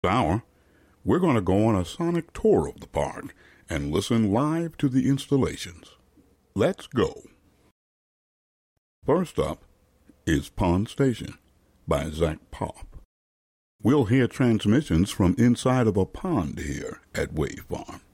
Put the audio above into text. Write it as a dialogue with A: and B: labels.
A: Hour, we're going to go on a sonic tour of the park and listen live to the installations. Let's go. First up is Pond Station by Zach Pop. We'll hear transmissions from inside of a pond here at Wave Farm.